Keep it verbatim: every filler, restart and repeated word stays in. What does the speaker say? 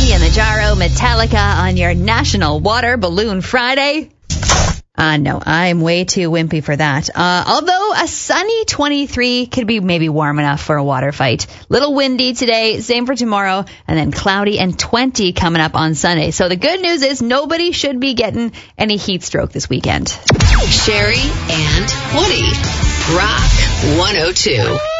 Iggy and the Jaro, Metallica on your National Water Balloon Friday. Uh, no, I'm way too wimpy for that. Uh, although a sunny twenty-three could be maybe warm enough for a water fight. Little windy today, same for tomorrow, and then cloudy and twenty coming up on Sunday. So the good news is nobody should be getting any heat stroke this weekend. Sherry and Woody. Rock one oh two.